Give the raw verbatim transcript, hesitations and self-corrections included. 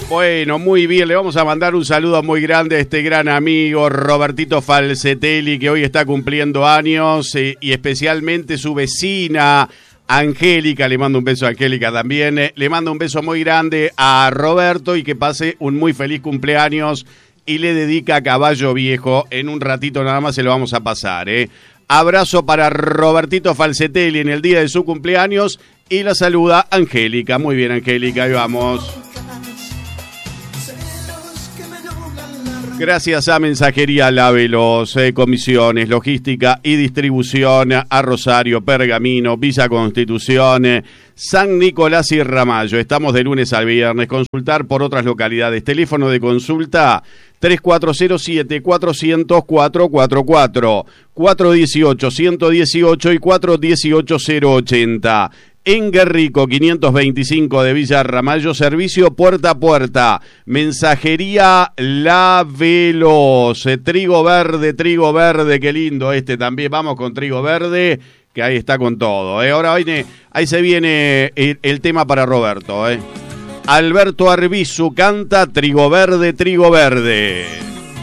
Bueno, muy bien, le vamos a mandar un saludo muy grande a este gran amigo Robertito Falcetelli, que hoy está cumpliendo años, eh, y especialmente su vecina Angélica. Le mando un beso a Angélica también, eh, le mando un beso muy grande a Roberto y que pase un muy feliz cumpleaños, y le dedica a Caballo Viejo. En un ratito nada más se lo vamos a pasar, eh. Abrazo para Robertito Falcetelli en el día de su cumpleaños, y la saluda Angélica. Muy bien, Angélica, ahí vamos. Gracias a Mensajería La Veloz, eh, comisiones, logística y distribución a Rosario, Pergamino, Villa Constitución, eh, San Nicolás y Ramallo. Estamos de lunes al viernes. Consultar por otras localidades. Teléfono de consulta tres cuatro cero siete, cuatro cero cero, cuatro cuatro cuatro, cuatro uno ocho, uno uno ocho y cuatro uno ocho, cero ochenta. En Guerrico, quinientos veinticinco de Villa Ramallo, servicio puerta a puerta. Mensajería La Veloz. Eh, trigo verde, trigo verde, qué lindo este también. Vamos con trigo verde, que ahí está con todo. Eh. Ahora viene, ahí se viene el, el tema para Roberto. Eh. Alberto Arbizu canta Trigo verde, trigo verde.